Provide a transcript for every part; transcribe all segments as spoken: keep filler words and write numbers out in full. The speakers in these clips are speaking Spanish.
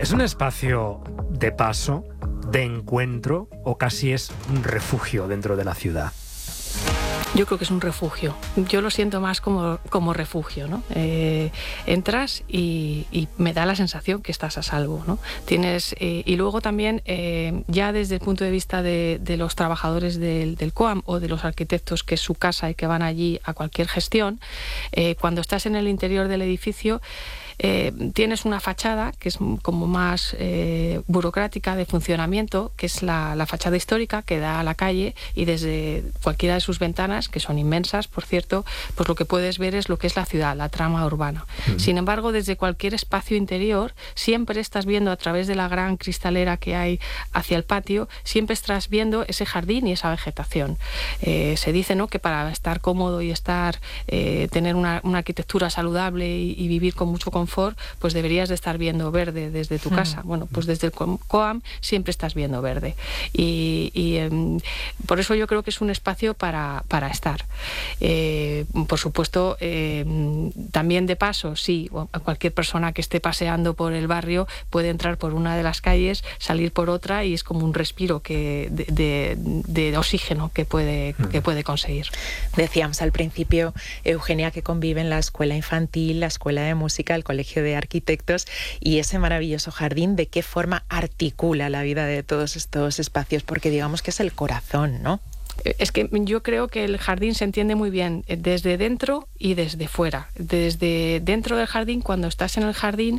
¿Es un espacio de paso, de encuentro, o casi es un refugio dentro de la ciudad? Yo creo que es un refugio. Yo lo siento más como, como refugio, ¿no? Eh, entras y, y me da la sensación que estás a salvo, ¿no? Tienes, eh, y luego también, eh, ya desde el punto de vista de, de los trabajadores del, del COAM o de los arquitectos, que es su casa y que van allí a cualquier gestión, eh, cuando estás en el interior del edificio, Eh, tienes una fachada que es como más eh, burocrática de funcionamiento, que es la, la fachada histórica que da a la calle, y desde cualquiera de sus ventanas, que son inmensas, por cierto, pues lo que puedes ver es lo que es la ciudad, la trama urbana. Mm. Sin embargo, desde cualquier espacio interior, siempre estás viendo a través de la gran cristalera que hay hacia el patio, siempre estás viendo ese jardín y esa vegetación. Eh, se dice, ¿no?, que para estar cómodo y estar eh, tener una, una arquitectura saludable y, y vivir con mucho confort, pues deberías de estar viendo verde desde tu casa. Bueno, pues desde el COAM siempre estás viendo verde. Y, y eh, por eso yo creo que es un espacio para, para estar. Eh, por supuesto, eh, también de paso, sí, cualquier persona que esté paseando por el barrio puede entrar por una de las calles, salir por otra, y es como un respiro que, de, de, de oxígeno que puede, que puede conseguir. Decíamos al principio, Eugenia, que conviven la escuela infantil, la escuela de música, el colegio de arquitectos y ese maravilloso jardín. ¿De qué forma articula la vida de todos estos espacios? Porque digamos que es el corazón, ¿no? Es que yo creo que el jardín se entiende muy bien desde dentro y desde fuera. Desde dentro del jardín, cuando estás en el jardín,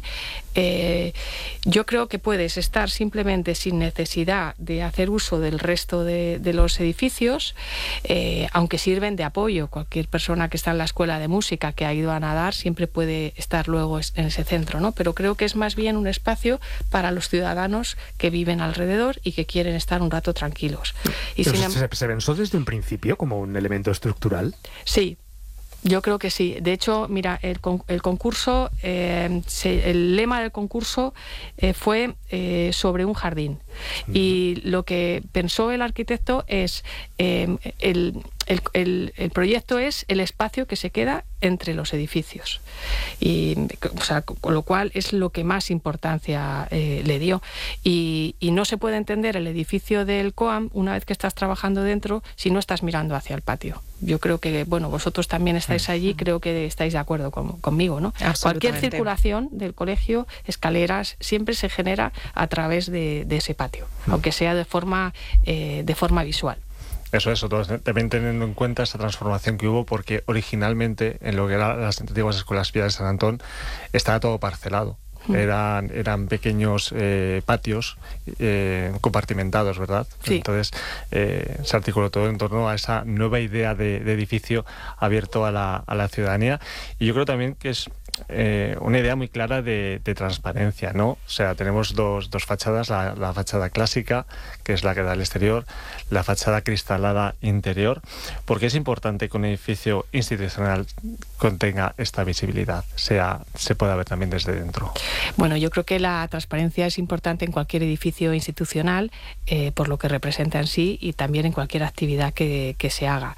eh, yo creo que puedes estar simplemente sin necesidad de hacer uso del resto de, de los edificios, eh, aunque sirven de apoyo. Cualquier persona que está en la escuela de música, que ha ido a nadar, siempre puede estar luego en ese centro, ¿no? Pero creo que es más bien un espacio para los ciudadanos que viven alrededor y que quieren estar un rato tranquilos. Y sin em... se, se pensó desde un principio como un elemento estructural? Sí. Yo creo que sí. De hecho, mira, el, con, el concurso, eh, se, el lema del concurso eh, fue eh, sobre un jardín. Uh-huh. Y lo que pensó el arquitecto es, eh, el, el, el, el proyecto es el espacio que se queda entre los edificios. Y, o sea, con lo cual es lo que más importancia eh, le dio. Y, y no se puede entender el edificio del COAM, una vez que estás trabajando dentro, si no estás mirando hacia el patio. Yo creo que, bueno, vosotros también estáis allí, creo que estáis de acuerdo con, conmigo, ¿no? Cualquier circulación del colegio, escaleras, siempre se genera a través de, de ese patio, mm. aunque sea de forma, eh, de forma visual. Eso, eso, también teniendo en cuenta esa transformación que hubo, porque originalmente en lo que eran las antiguas escuelas pías de San Antón estaba todo parcelado. Eran, eran pequeños eh, patios eh, compartimentados, ¿verdad? Sí. Entonces eh, se articuló todo en torno a esa nueva idea de, de edificio abierto a la, a la ciudadanía. Y yo creo también que es eh, una idea muy clara de, de transparencia, ¿no? O sea, tenemos dos, dos fachadas, la, la fachada clásica, que es la que da al exterior, la fachada cristalada interior, porque es importante que un edificio institucional contenga esta visibilidad, sea, se pueda ver también desde dentro. Bueno, yo creo que la transparencia es importante en cualquier edificio institucional, eh, por lo que representa en sí, y también en cualquier actividad que, que se haga.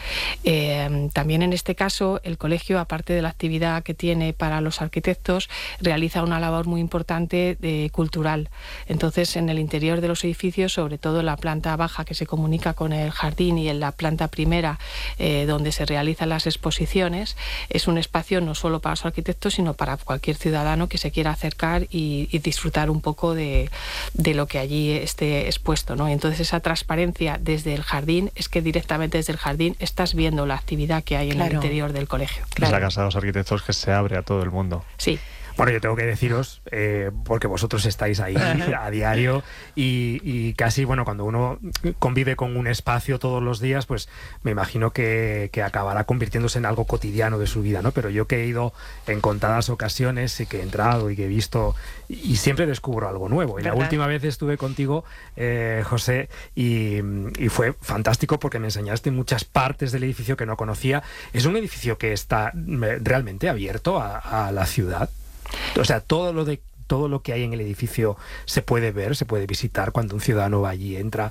Eh, también en este caso, el colegio, aparte de la actividad que tiene para los arquitectos, realiza una labor muy importante de, cultural. Entonces, en el interior de los edificios, sobre todo en la planta baja que se comunica con el jardín y en la planta primera, eh, donde se realizan las exposiciones, es un espacio no solo para los arquitectos, sino para cualquier ciudadano que se quiera acercar y, y disfrutar un poco de, de lo que allí esté expuesto, ¿no? Entonces, esa transparencia desde el jardín es que directamente desde el jardín estás viendo la actividad que hay en claro. el interior del colegio. Claro. Es la casa de los arquitectos que se abre a todo el mundo. Sí. Bueno, yo tengo que deciros, eh, porque vosotros estáis ahí a diario y, y casi, bueno, cuando uno convive con un espacio todos los días, pues me imagino que, que acabará convirtiéndose en algo cotidiano de su vida, ¿no? Pero yo que he ido en contadas ocasiones y que he entrado y que he visto, y siempre descubro algo nuevo. Y ¿verdad? La última vez estuve contigo, eh, José, y, y fue fantástico porque me enseñaste muchas partes del edificio que no conocía. Es un edificio que está realmente abierto a, a la ciudad. O sea, todo lo de todo lo que hay en el edificio se puede ver, se puede visitar cuando un ciudadano va allí, entra.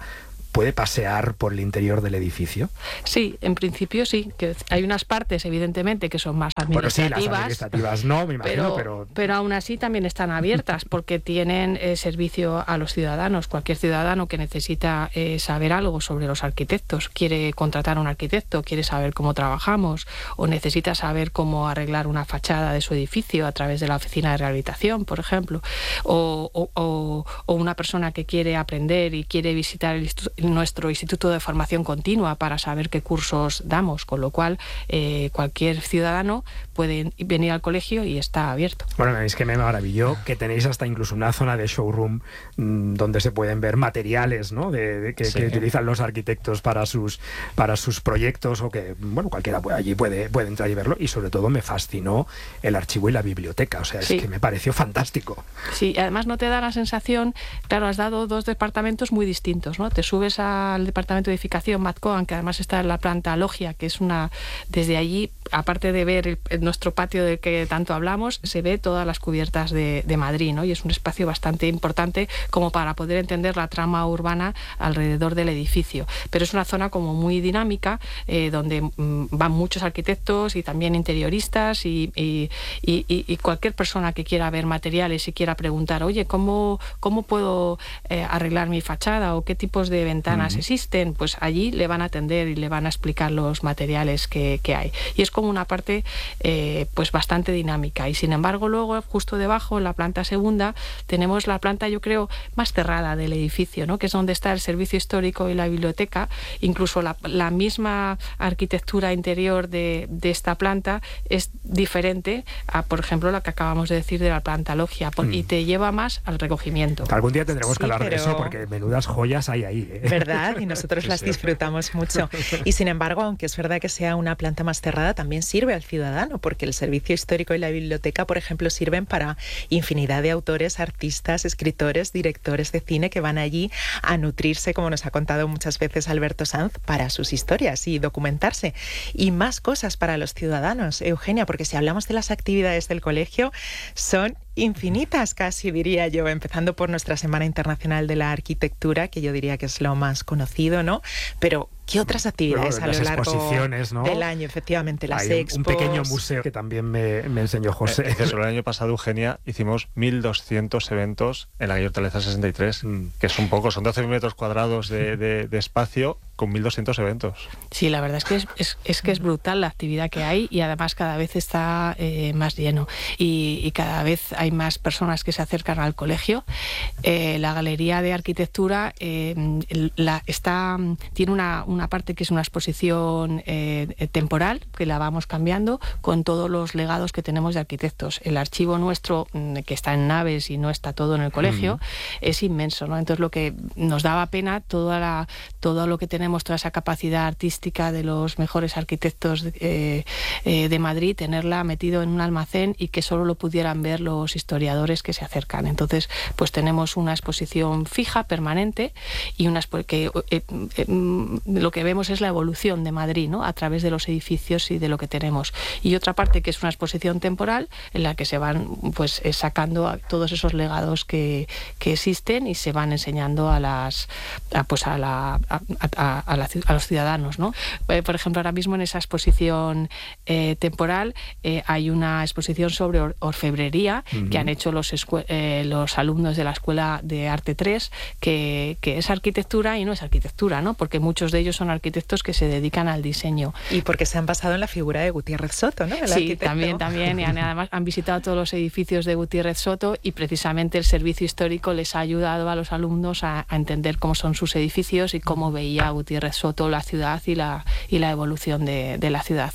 puede pasear por el interior del edificio? Sí, en principio sí, que hay unas partes evidentemente que son más administrativas. Bueno, sí, las administrativas no, me imagino, pero, pero... pero aún así también están abiertas porque tienen eh, servicio a los ciudadanos. Cualquier ciudadano que necesita eh, saber algo sobre los arquitectos, quiere contratar a un arquitecto, quiere saber cómo trabajamos o necesita saber cómo arreglar una fachada de su edificio a través de la oficina de rehabilitación, por ejemplo, o, o, o, o una persona que quiere aprender y quiere visitar el nuestro Instituto de Formación Continua para saber qué cursos damos, con lo cual eh, cualquier ciudadano puede venir al colegio y está abierto. Bueno, es que me maravilló que tenéis hasta incluso una zona de showroom mmm, donde se pueden ver materiales, ¿no? de, de que, sí. que utilizan los arquitectos para sus para sus proyectos, o que, bueno, cualquiera puede, allí puede, puede entrar y verlo, y sobre todo me fascinó el archivo y la biblioteca, o sea, sí. es que me pareció fantástico. Sí, además no te da la sensación, claro, has dado dos departamentos muy distintos, ¿no? Te subes al departamento de edificación Matcoan, que además está en la planta Logia, que es una, desde allí, aparte de ver el, el, nuestro patio del que tanto hablamos, se ve todas las cubiertas de, de Madrid, ¿no? Y es un espacio bastante importante como para poder entender la trama urbana alrededor del edificio. Pero es una zona como muy dinámica, eh, donde mm, van muchos arquitectos y también interioristas y, y, y, y cualquier persona que quiera ver materiales y quiera preguntar, oye, ¿cómo, cómo puedo eh, arreglar mi fachada o qué tipos de ventanas uh-huh. existen? Pues allí le van a atender y le van a explicar los materiales que, que hay. Y es como una parte eh, pues bastante dinámica. Y sin embargo, luego, justo debajo, en la planta segunda, tenemos la planta, yo creo, más cerrada del edificio, ¿no? Que es donde está el servicio histórico y la biblioteca. Incluso la, la misma arquitectura interior de, de esta planta es diferente a, por ejemplo, la que acabamos de decir de la planta Logia, por, mm. y te lleva más al recogimiento. Algún día tendremos sí, que hablar pero... de eso, porque menudas joyas hay ahí, ¿eh? ¿Verdad? Y nosotros las disfrutamos mucho. Y sin embargo, aunque es verdad que sea una planta más cerrada, también sirve al ciudadano, porque el servicio histórico y la biblioteca, por ejemplo, sirven para infinidad de autores, artistas, escritores, directores de cine que van allí a nutrirse, como nos ha contado muchas veces Alberto Sanz, para sus historias y documentarse. Y más cosas para los ciudadanos, Eugenia, porque si hablamos de las actividades del colegio, son infinitas, casi diría yo, empezando por nuestra Semana Internacional de la Arquitectura, que yo diría que es lo más conocido, ¿no? Pero ¿qué otras actividades bueno, a lo largo ¿no? del año? Efectivamente, las Hay expos. Un pequeño museo que también me, me enseñó José. Eh, el año pasado, Eugenia, hicimos mil doscientos eventos en la calle Hortaleza sesenta y tres, mm. que es un poco, son doce metros cuadrados de, de, de espacio con mil doscientos eventos. Sí, la verdad es que es, es, es que es brutal la actividad que hay, y además cada vez está eh, más lleno y, y cada vez hay más personas que se acercan al colegio. Eh, la Galería de Arquitectura eh, la, está, tiene una, una parte que es una exposición eh, temporal, que la vamos cambiando con todos los legados que tenemos de arquitectos. El archivo nuestro, que está en naves y no está todo en el colegio, mm. es inmenso, ¿no? Entonces lo que nos daba pena, toda la, todo lo que tenemos, toda esa capacidad artística de los mejores arquitectos eh, eh, de Madrid, tenerla metido en un almacén y que solo lo pudieran ver los historiadores que se acercan. Entonces, pues tenemos una exposición fija, permanente, y una que eh, eh, lo que vemos es la evolución de Madrid, ¿no? A través de los edificios y de lo que tenemos. Y otra parte que es una exposición temporal en la que se van pues eh, sacando a todos esos legados que, que existen y se van enseñando a las a, pues a la a, a, a, la, a los ciudadanos, ¿no? Eh, por ejemplo, ahora mismo en esa exposición eh, temporal eh, hay una exposición sobre or orfebrería uh-huh. que han hecho los, eh, los alumnos de la Escuela de Arte tres, que, que es arquitectura y no es arquitectura, ¿no? Porque muchos de ellos son arquitectos que se dedican al diseño. Y porque se han basado en la figura de Gutiérrez Soto, ¿no? El sí, arquitecto. también, también. Y han, además han visitado todos los edificios de Gutiérrez Soto, y precisamente el servicio histórico les ha ayudado a los alumnos a, a entender cómo son sus edificios y cómo veía Gutiérrez Soto la ciudad y la, y la evolución de, de la ciudad.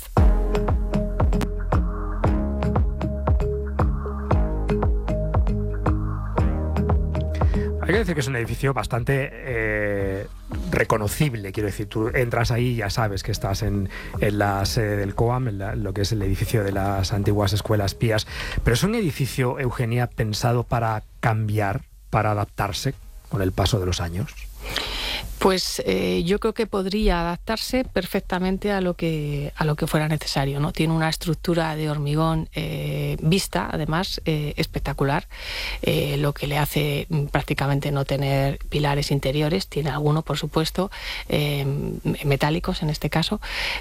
Hay que decir que es un edificio bastante eh, reconocible, quiero decir, tú entras ahí y ya sabes que estás en, en la sede del COAM, en la, lo que es el edificio de las antiguas escuelas pías, pero es un edificio, Eugenia, pensado para cambiar, para adaptarse con el paso de los años. Pues eh, yo creo que podría adaptarse perfectamente a lo que a lo que fuera necesario, ¿no? Tiene una estructura de hormigón eh, vista, además, eh, espectacular, eh, lo que le hace prácticamente no tener pilares interiores. Tiene alguno, por supuesto, eh, metálicos en este caso,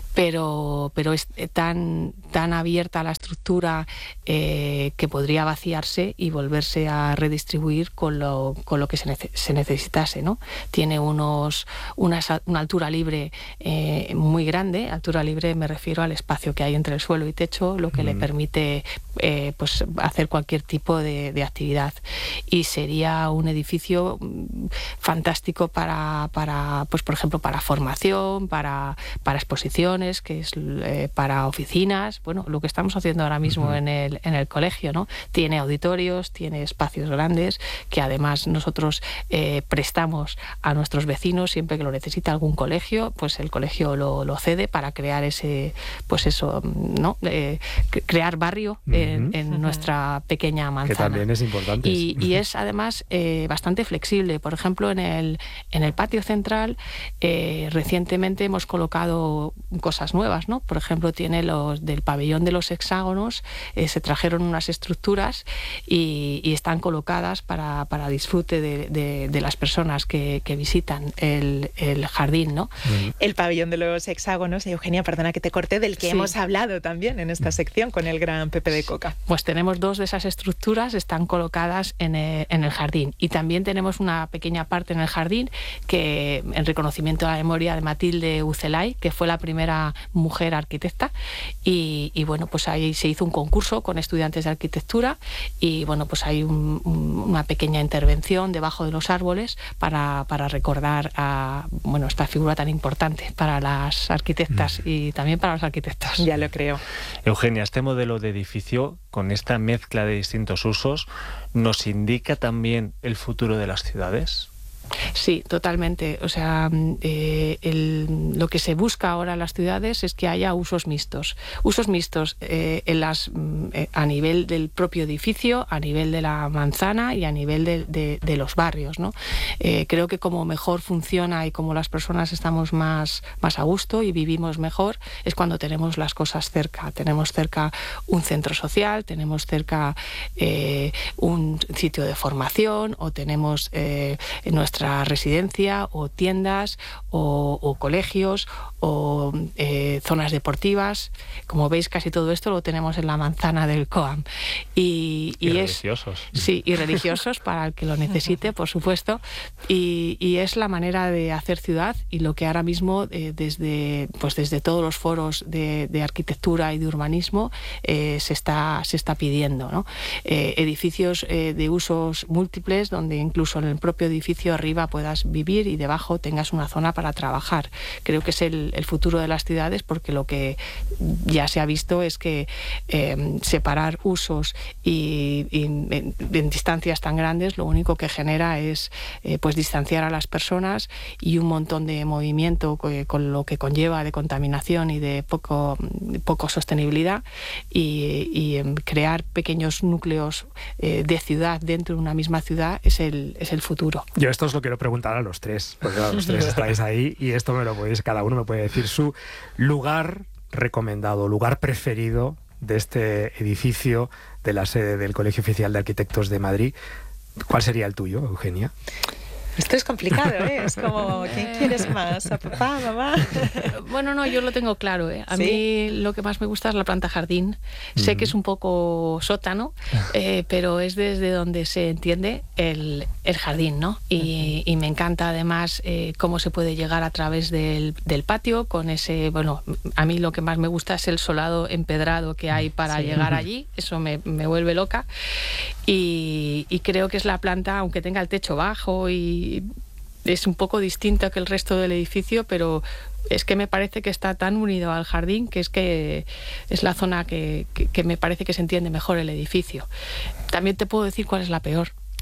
pero, pero es tan, tan abierta la estructura eh, que podría vaciarse y volverse a redistribuir con lo, con lo que se, nece- se necesitase, ¿no? Tiene unos Una, una altura libre eh, muy grande. Altura libre me refiero al espacio que hay entre el suelo y techo, lo que mm. le permite eh, pues hacer cualquier tipo de, de actividad, y sería un edificio fantástico para, para pues por ejemplo para formación, para, para exposiciones, que es eh, para oficinas, bueno, lo que estamos haciendo ahora mismo mm. en el, en el colegio, ¿no? Tiene auditorios, tiene espacios grandes que además nosotros eh, prestamos a nuestros vecinos. Siempre que lo necesita algún colegio, pues el colegio lo, lo cede para crear ese, pues eso, ¿no? Eh, crear barrio en, uh-huh. en uh-huh. nuestra pequeña manzana. Que también es importante. Y, y es además eh, bastante flexible. Por ejemplo, en el, en el patio central eh, recientemente hemos colocado cosas nuevas, ¿no? Por ejemplo, tiene los del pabellón de los hexágonos, eh, se trajeron unas estructuras y, y están colocadas para, para disfrute de, de, de las personas que, que visitan El, el jardín, ¿no? El pabellón de los hexágonos, Eugenia, perdona que te corté, del que sí. hemos hablado también en esta sección con el gran Pepe de Coca. Pues tenemos dos de esas estructuras, están colocadas en el, en el jardín, y también tenemos una pequeña parte en el jardín que, en reconocimiento a la memoria de Matilde Ucelay, que fue la primera mujer arquitecta, y, y bueno, pues ahí se hizo un concurso con estudiantes de arquitectura, y bueno, pues hay un, un, una pequeña intervención debajo de los árboles para, para recordar a, bueno, esta figura tan importante para las arquitectas mm. y también para los arquitectos. Ya lo creo. Eugenia, este modelo de edificio, con esta mezcla de distintos usos, ¿nos indica también el futuro de las ciudades? Sí, totalmente. O sea, eh, el, lo que se busca ahora en las ciudades es que haya usos mixtos. Usos mixtos eh, en las, eh, a nivel del propio edificio, a nivel de la manzana y a nivel de, de, de los barrios, ¿no? Eh, creo que como mejor funciona y como las personas estamos más, más a gusto y vivimos mejor es cuando tenemos las cosas cerca. Tenemos cerca un centro social, tenemos cerca eh, un sitio de formación, o tenemos eh, nuestra residencia o tiendas o, o colegios o eh, zonas deportivas. Como veis, casi todo esto lo tenemos en la manzana del COAM. Y, y, y es, religiosos. Sí, y religiosos para el que lo necesite, por supuesto. Y, y es la manera de hacer ciudad, y lo que ahora mismo eh, desde, pues desde todos los foros de, de arquitectura y de urbanismo eh, se, está, se está pidiendo, ¿no? Eh, edificios eh, de usos múltiples, donde incluso en el propio edificio arriba puedas vivir y debajo tengas una zona para trabajar. Creo que es el, el futuro de las ciudades, porque lo que ya se ha visto es que eh, separar usos y, y en, en distancias tan grandes lo único que genera es eh, pues distanciar a las personas y un montón de movimiento que, con lo que conlleva de contaminación y de poco, poco sostenibilidad, y, y eh, crear pequeños núcleos eh, de ciudad dentro de una misma ciudad es el, es el futuro. Yo esto os lo quiero preguntar a los tres, porque claro, los tres estáis ahí y esto me lo podéis, cada uno me puede decir su lugar recomendado, lugar preferido de este edificio de la sede del Colegio Oficial de Arquitectos de Madrid. ¿Cuál sería el tuyo, Eugenia? Esto es complicado, ¿eh? Es como, ¿quién quieres más? ¿A papá, mamá? Bueno, no, yo lo tengo claro, ¿eh? A ¿Sí? mí lo que más me gusta es la planta jardín. Uh-huh. Sé que es un poco sótano, eh, pero es desde donde se entiende el, el jardín, ¿no? Y, uh-huh. y me encanta además eh, cómo se puede llegar a través del, del patio con ese, bueno, a mí lo que más me gusta es el solado empedrado que hay para sí. llegar allí. Eso me, me vuelve loca. Y, y creo que es la planta, aunque tenga el techo bajo y es un poco distinta que el resto del edificio, pero es que me parece que está tan unido al jardín que es que es la zona que, que, que me parece que se entiende mejor el edificio. También te puedo decir cuál es la peor.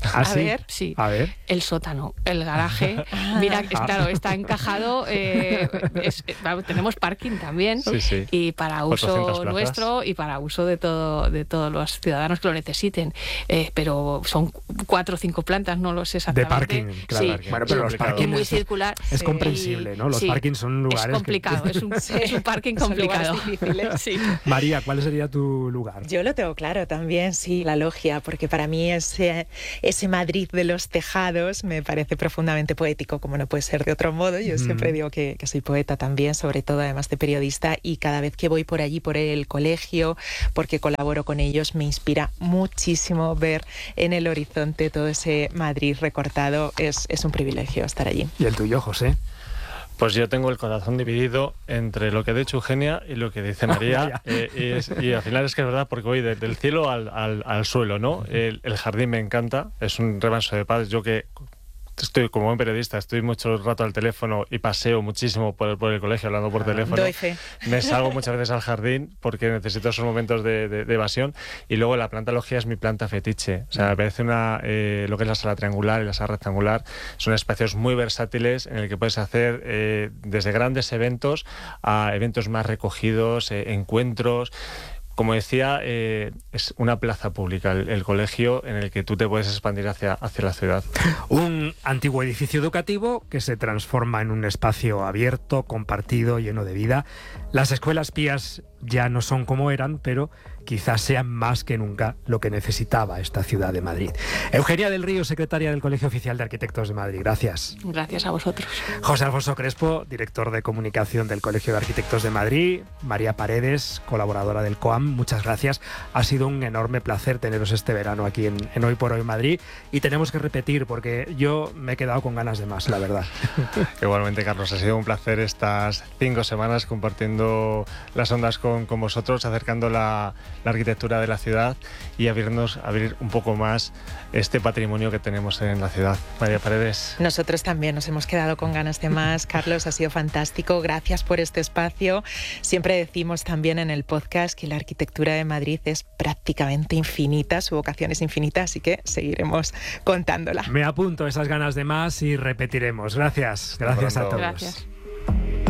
¿Ah, A sí? ver, sí. A ver. El sótano, el garaje. Mira, es, claro, está encajado. Eh, es, tenemos parking también. Sí, sí. Y para uso plazas. nuestro y para uso de todo de todos los ciudadanos que lo necesiten. Eh, pero son cuatro o cinco plantas, no lo sé exactamente. De parking, claro. Sí. Bueno, pero los parking parkings muy es, circular. es Sí. comprensible, ¿no? Los Sí. parkings son lugares Es complicado, que... es, un, Sí. es un parking Son lugares complicado. difíciles. Sí. María, ¿cuál sería tu lugar? Yo lo tengo claro también, sí, la logia, porque para mí ese, ese Madrid de los tejados me parece profundamente poético, como no puede ser de otro modo. Yo mm. siempre digo que, que soy poeta también, sobre todo además de periodista, y cada vez que voy por allí, por el colegio, porque colaboro con ellos, me inspira muchísimo ver en el horizonte todo ese Madrid recortado. Es, es un privilegio estar allí. ¿Y el tuyo, José? Pues yo tengo el corazón dividido entre lo que ha dicho Eugenia y lo que dice María. eh, y, es, y al final es que es verdad, porque voy de, del cielo al, al, al suelo, ¿no? El, el jardín me encanta, es un remanso de paz. Yo que estoy como buen periodista, estoy mucho rato al teléfono y paseo muchísimo por el, por el colegio hablando por teléfono. Doy fe. Me salgo muchas veces al jardín porque necesito esos momentos de, de, de evasión. Y luego la planta logia es mi planta fetiche. O sea, me parece una, eh, lo que es la sala triangular y la sala rectangular. Son espacios muy versátiles en el que puedes hacer eh, desde grandes eventos a eventos más recogidos, eh, encuentros. Como decía, eh, es una plaza pública, el, el colegio en el que tú te puedes expandir hacia, hacia la ciudad. Un antiguo edificio educativo que se transforma en un espacio abierto, compartido, lleno de vida. Las escuelas pías ya no son como eran, pero quizás sean más que nunca lo que necesitaba esta ciudad de Madrid. Eugenia del Río, secretaria del Colegio Oficial de Arquitectos de Madrid. Gracias. Gracias a vosotros. José Alfonso Crespo, director de comunicación del Colegio de Arquitectos de Madrid. María Paredes, colaboradora del COAM. Muchas gracias. Ha sido un enorme placer teneros este verano aquí en, en Hoy por Hoy Madrid. Y tenemos que repetir porque yo me he quedado con ganas de más, la verdad. Igualmente, Carlos, ha sido un placer estas cinco semanas compartiendo las ondas con, con vosotros, acercando la, la arquitectura de la ciudad y abrirnos, abrir un poco más este patrimonio que tenemos en la ciudad. María Paredes. Nosotros también nos hemos quedado con ganas de más. Carlos, ha sido fantástico. Gracias por este espacio. Siempre decimos también en el podcast que la arquitectura de Madrid es prácticamente infinita, su vocación es infinita, así que seguiremos contándola. Me apunto esas ganas de más y repetiremos. Gracias. Gracias a todos. Gracias.